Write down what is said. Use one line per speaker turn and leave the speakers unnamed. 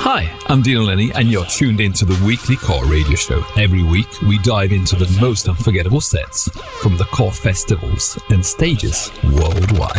Hi, I'm Dino Lenny, and you're tuned into the weekly Core Radio Show. Every week, we dive into the most unforgettable sets from the Core festivals and stages worldwide.